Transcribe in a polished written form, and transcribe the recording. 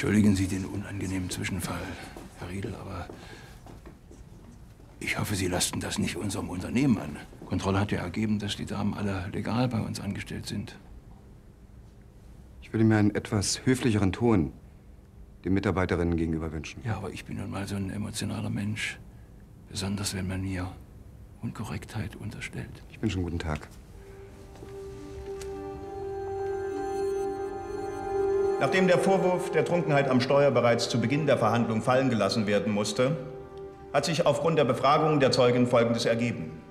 Entschuldigen Sie den unangenehmen Zwischenfall, Herr Riedel, aber ich hoffe, Sie lasten das nicht unserem Unternehmen an. Kontrolle hat ja ergeben, dass die Damen alle legal bei uns angestellt sind. Ich würde mir einen etwas höflicheren Ton den Mitarbeiterinnen gegenüber wünschen. Ja, aber ich bin nun mal so ein emotionaler Mensch. Besonders wenn man mir Unkorrektheit unterstellt. Ich wünsche einen guten Tag. Nachdem der Vorwurf der Trunkenheit am Steuer bereits zu Beginn der Verhandlung fallen gelassen werden musste, hat sich aufgrund der Befragung der Zeugin Folgendes ergeben.